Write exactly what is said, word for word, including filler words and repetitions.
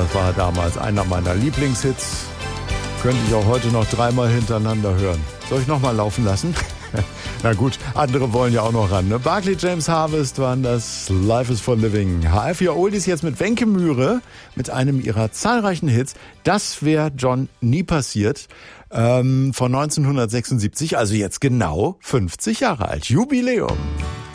Das war damals einer meiner Lieblingshits. Könnte ich auch heute noch dreimal hintereinander hören. Soll ich nochmal laufen lassen? Na gut, andere wollen ja auch noch ran. Ne? Barclay James Harvest waren das Life is for Living. H F vier Oldies jetzt mit Wenke Mühre, mit einem ihrer zahlreichen Hits. Das wäre John nie passiert. Ähm, von neunzehnhundertsechsundsiebzig, also jetzt genau fünfzig Jahre alt. Jubiläum.